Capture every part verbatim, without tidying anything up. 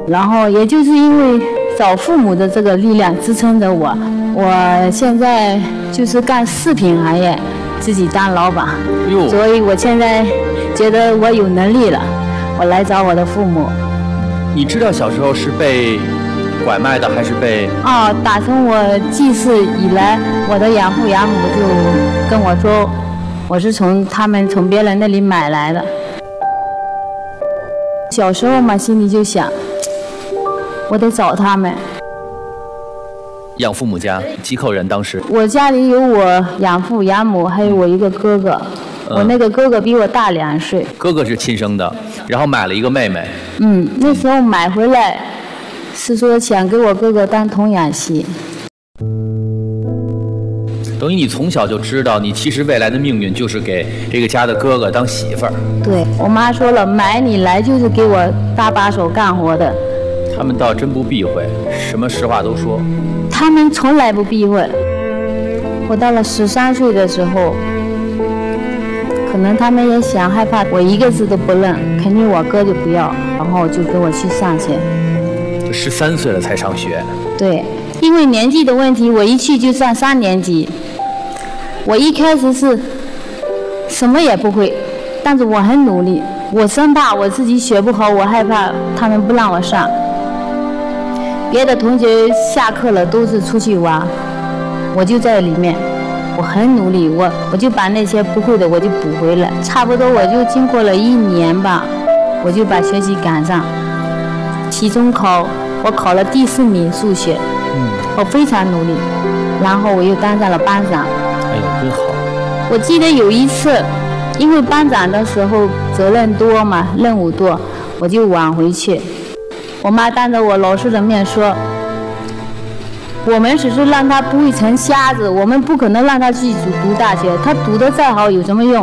然后也就是因为找父母的这个力量支撑着我，我现在就是干食品行业，自己当老板，所以我现在觉得我有能力了，我来找我的父母。 你知道小时候是被拐卖的还是被？ 哦，打从我记事以来，我的养父养母就跟我说，我是从他们从别人那里买来的。小时候嘛，心里就想，我得找他们。 养父母家几口人？当时我家里有我养父养母，还有我一个哥哥。嗯、我那个哥哥比我大两岁。 哥哥是亲生的，然后买了一个妹妹。 嗯，那时候买回来是说想给我哥哥当童养媳。 等于你从小就知道，你其实未来的命运就是给这个家的哥哥当媳妇儿。 对，我妈说了，买你来就是给我搭把手干活的。 他们倒真不避讳，什么实话都说。 他们从来不避讳。我到了十三岁的时候，可能他们也想害怕我一个字都不认，肯定我哥就不要，然后就给我去上学。 十三岁了才上学？ 对，因为年纪的问题，我一去就上三年级。我一开始是什么也不会，但是我很努力，我生怕我自己学不好，我害怕他们不让我上。别的同学下课了都是出去玩，我就在里面，我很努力，我我就把那些不会的我就补回来，差不多我就经过了一年吧，我就把学习赶上。期中考我考了第四名数学，嗯，我非常努力，然后我又当上了班长。 哎呦，真好！ 我记得有一次，因为班长的时候责任多嘛，任务多，我就晚回去。我妈当着我老师的面说，我们只是让他不会成瞎子，我们不可能让他去读大学，他读得再好有什么用？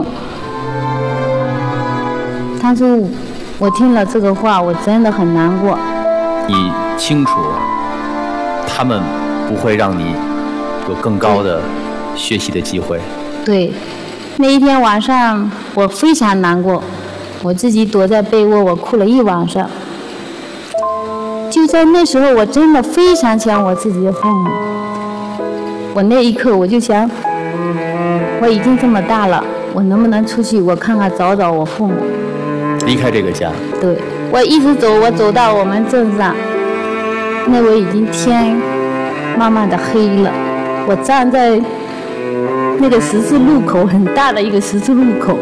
但是我听了这个话，我真的很难过。 你清楚，他们不会让你有更高的学习的机会。 对，那一天晚上我非常难过，我自己躲在被窝，我哭了一晚上。就在那时候，我真的非常想我自己的父母。我那一刻我就想，我已经这么大了，我能不能出去我看看找找我父母？ 离开这个家。 对，我一直走，我走到我们镇上，那会已经天慢慢的黑了。我站在那个十字路口，很大的一个十字路口，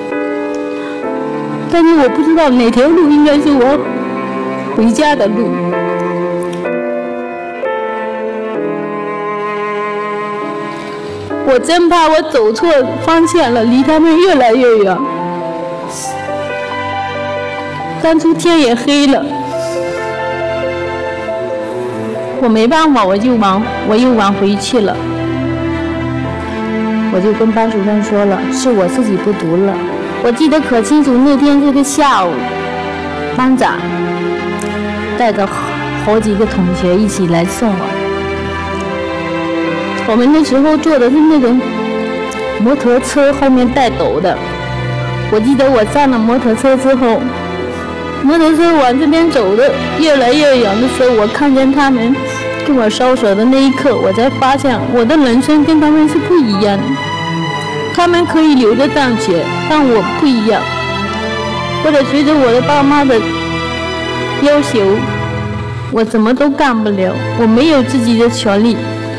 但是我不知道哪条路应该是我回家的路。我真怕我走错方向了，离他们越来越远。当初天也黑了，我没办法，我就往我又往回去了。我就跟班主任说了，是我自己不读了。我记得可清楚，那天这个下午，班长带着好几个同学一起来送我。我们那时候坐的是那种摩托车，后面带斗的。我记得我上了摩托车之后，摩托车往这边走的越来越远的时候，我看见他们跟我招手的那一刻，我才发现我的人生跟他们是不一样的。他们可以留着上学，但我不一样。或者随着我的爸妈的要求，我什么都干不了，我没有自己的权利。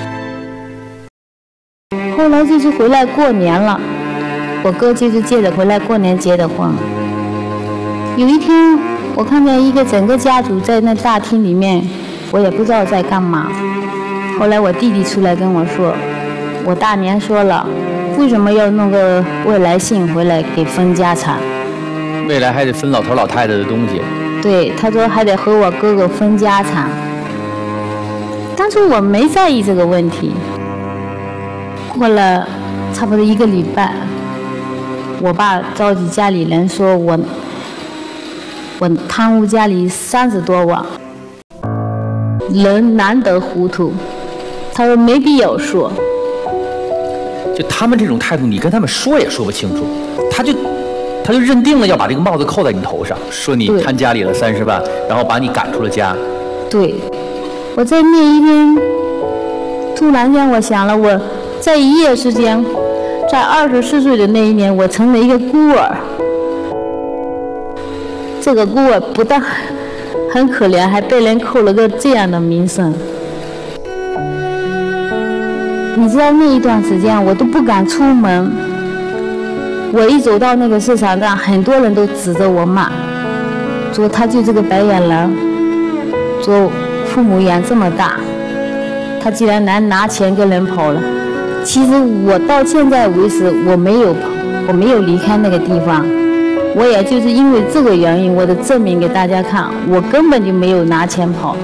后来就是回来过年了，我哥就是借着回来过年结的婚。有一天，我看见一个整个家族在那大厅里面，我也不知道在干嘛。后来我弟弟出来跟我说，我大年说了，为什么要弄个未来信回来给分家产？ 未来还得分老头老太太的东西。 对，他说还得和我哥哥分家产。当初我没在意这个问题。过了差不多一个礼拜，我爸召集家里人说我我贪污家里三十多万，人难得糊涂。他说没必要说。 就他们这种态度，你跟他们说也说不清楚，他就他就认定了要把这个帽子扣在你头上，说你贪家里了三十万，然后把你赶出了家。 对，我在那一天，突然间我想了，我在一夜之间，在二十四岁的那一年，我成了一个孤儿。这个孤儿不但很可怜，还被人扣了个这样的名声。你知道那一段时间我都不敢出门，我一走到那个市场上，很多人都指着我骂，说他就这个白眼狼，说父母养这么大，他竟然来拿钱跟人跑了。其实我到现在为止我没有跑，我没有离开那个地方，我也就是因为这个原因，我得证明给大家看，我根本就没有拿钱跑。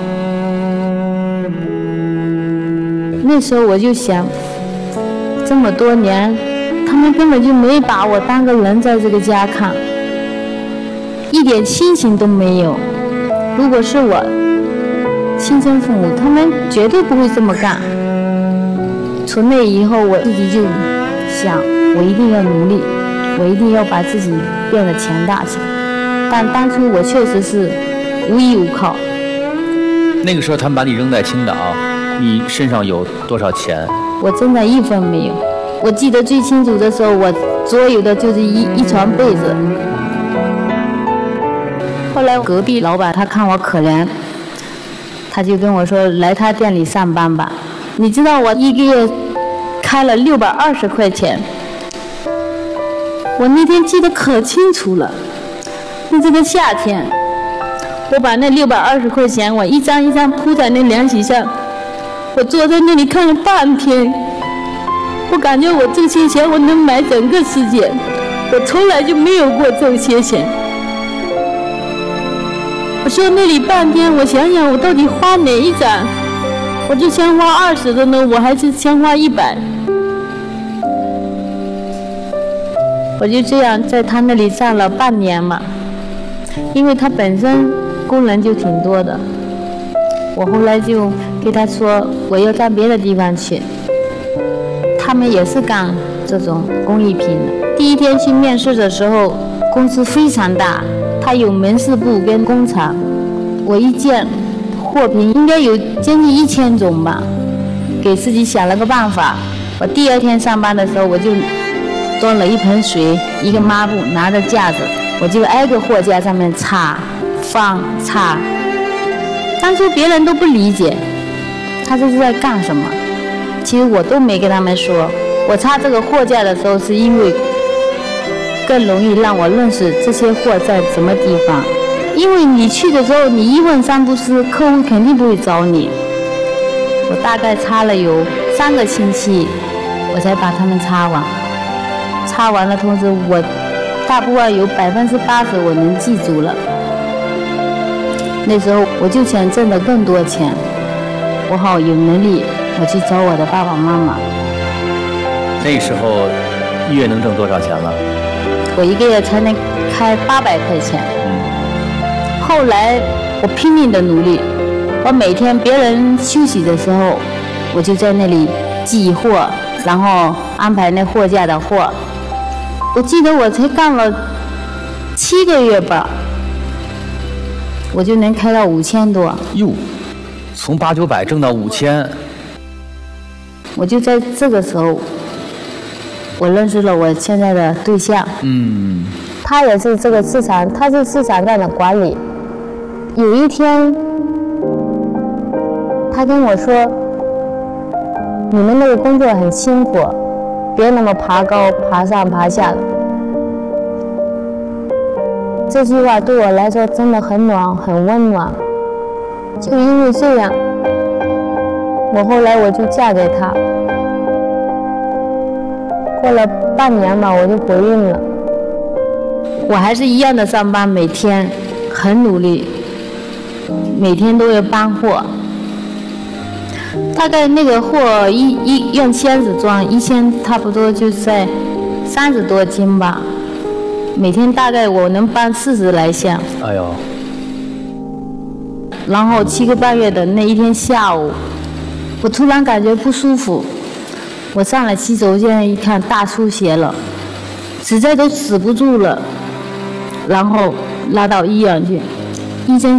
那时候我就想，这么多年他们根本就没把我当个人在这个家看，一点亲情都没有。如果是我亲生父母，他们绝对不会这么干。从那以后我自己就想，我一定要努力，我一定要把自己变得强大起来。但当初我确实是无依无靠。 那个时候他们把你扔在青岛，你身上有多少钱？ 我真的一分没有。我记得最清楚的时候，我所有的就是一一床被子。后来隔壁老板他看我可怜，他就跟我说来他店里上班吧。你知道我一个月开了六百二十块钱，我那天记得可清楚了。那这个夏天，我把那六百二十块钱我一张一张铺在那凉席上，我坐在那里看了半天。我感觉我这些钱我能买整个世界，我从来就没有过这些钱。我说那里半天，我想想我到底花哪一张？我就先花二十的呢，我还是先花一百。我就这样在他那里站了半年嘛，因为他本身工人就挺多的。我后来就跟他说我要到别的地方去。他们也是干这种工艺品的。第一天去面试的时候，公司非常大，它有门市部跟工厂。我一见货品应该有将近一千种吧，给自己想了个办法。我第二天上班的时候，我就端了一盆水，一个抹布，拿着架子，我就挨个货架上面擦、放、擦。当初别人都不理解，他这是在干什么。其实我都没跟他们说，我擦这个货架的时候，是因为更容易让我认识这些货在什么地方。因为你去的时候，你一问三不知，客户肯定不会找你。我大概擦了有三个星期，我才把它们擦完。擦完了，同时我大部分有百分之八十我能记住了。那时候我就想挣得更多钱，我好有能力。我去找我的爸爸妈妈。 那时候一月能挣多少钱了？ 我一个月才能开八百块钱。 嗯。 后来我拼命的努力，我每天别人休息的时候，我就在那里寄货，然后安排那货架的货。我记得我才干了七个月吧，我就能开到五千多。 哟，从八九百挣到五千。 我就在这个时候，我认识了我现在的对象。 嗯， 他也是这个市场，他是市场站的管理。有一天，他跟我说：“你们那个工作很辛苦，别那么爬高、爬上、爬下的。”这句话对我来说真的很暖、很温暖。就因为这样，我后来我就嫁给他。过了半年吧，我就怀孕了。我还是一样的上班，每天很努力，每天都要搬货。大概那个货一一用箱子装，一箱差不多就在三十多斤吧。每天大概我能搬四十来箱。 哎呦！ 然后七个半月的那一天下午，我突然感觉不舒服。我上了洗手间一看，大出血了，实在都止不住了。 然后拉到医院去，医生